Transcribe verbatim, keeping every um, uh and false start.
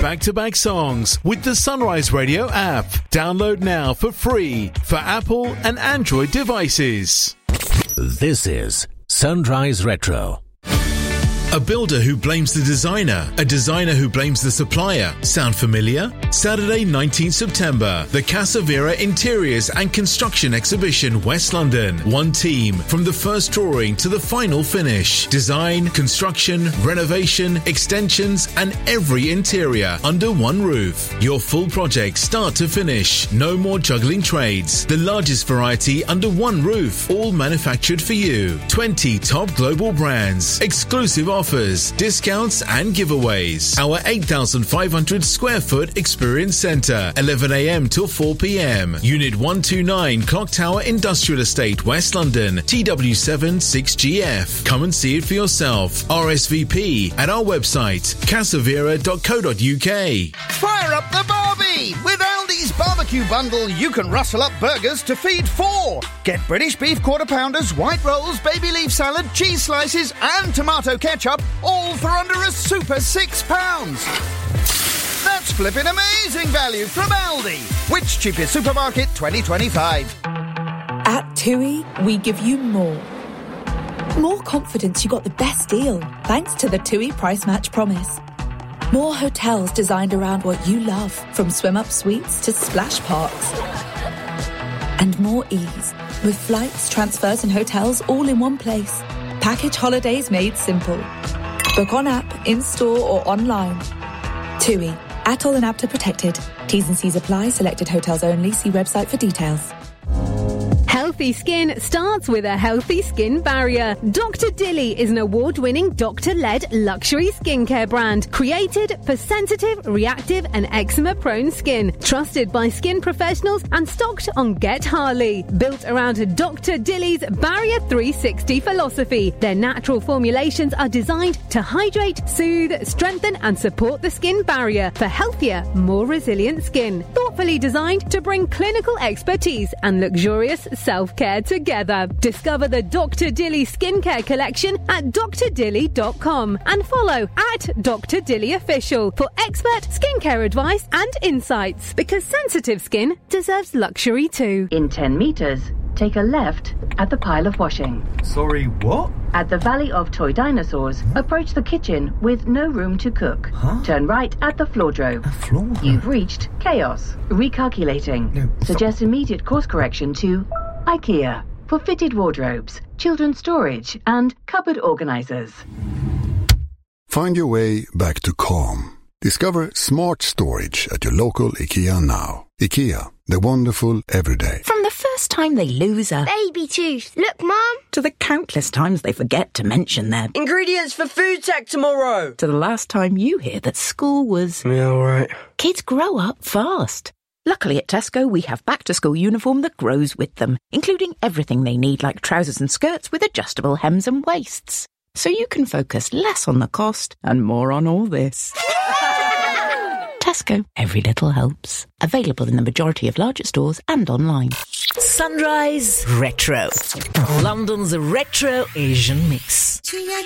back-to-back songs with the Sunrise Radio app. Download now for free for Apple and Android devices. This is Sunrise Retro. A builder who blames the designer, a designer who blames the supplier. Sound familiar? Saturday, nineteenth September, the Casavera Interiors and Construction Exhibition, West London. One team, from the first drawing to the final finish. Design, construction, renovation, extensions, and every interior under one roof. Your full project start to finish. No more juggling trades. The largest variety under one roof, all manufactured for you. twenty top global brands, exclusive offers. Offers, discounts and giveaways. Our eight thousand five hundred square foot experience centre, eleven a.m. till four p.m. Unit one two nine Clock Tower Industrial Estate, West London, T W seven six G F. Come and see it for yourself. R S V P at our website, casavera dot co dot uk. Fire up the Barbie! With Aldi's barbecue bundle, you can rustle up burgers to feed four. Get British beef quarter pounders, white rolls, baby leaf salad, cheese slices and tomato ketchup, all for under a super six pounds. That's flipping amazing value from Aldi. Which cheapest supermarket twenty twenty-five? At TUI, we give you more. More confidence you got the best deal, thanks to the TUI Price Match Promise. More hotels designed around what you love, from swim-up suites to splash parks. And more ease, with flights, transfers and hotels all in one place. Package holidays made simple. Book on app, in-store or online. TUI. Atoll and A B T A protected. T's and C's apply. Selected hotels only. See website for details. Healthy skin starts with a healthy skin barrier. Doctor Dilly is an award-winning doctor-led luxury skincare brand created for sensitive, reactive and eczema-prone skin. Trusted by skin professionals and stocked on Get Harley. Built around Doctor Dilly's Barrier three sixty philosophy. Their natural formulations are designed to hydrate, soothe, strengthen and support the skin barrier for healthier, more resilient skin. Thoughtfully designed to bring clinical expertise and luxurious self-care together. Discover the Doctor Dilly skincare collection at d r dilly dot com and follow at Doctor Dilly Official for expert skincare advice and insights, because sensitive skin deserves luxury too. In ten metres, take a left at the pile of washing. Sorry, what? At the Valley of Toy Dinosaurs, approach the kitchen with no room to cook. Huh? Turn right at the Floordrove. A floor? You've reached chaos. Recalculating. No, Suggest immediate course correction to IKEA for fitted wardrobes, children's storage and cupboard organisers. Find your way back to calm. Discover smart storage at your local IKEA now. IKEA, the wonderful everyday. From the first time they lose a baby tooth, look Mum, to the countless times they forget to mention their ingredients for food tech tomorrow, to the last time you hear that school was... Yeah, all right. Kids grow up fast. Luckily at Tesco, we have back-to-school uniform that grows with them, including everything they need like trousers and skirts with adjustable hems and waists. So you can focus less on the cost and more on all this. Tesco, every little helps. Available in the majority of larger stores and online. Sunrise Retro. London's retro Asian mix.